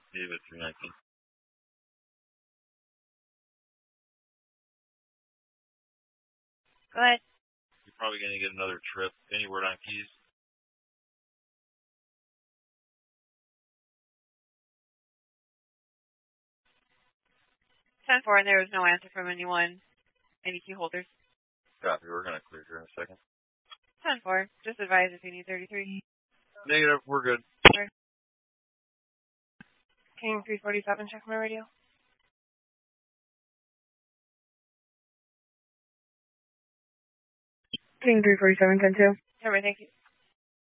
David 319. Go ahead. You're probably going to get another trip. Any word on keys? 10-4, and there was no answer from anyone. Any key holders? Copy. We're going to clear here in a second. 10-4. Just advise if you need 33. Negative. We're good. Sure. King 347, check my radio. King 347, 10-2. Everybody, thank you.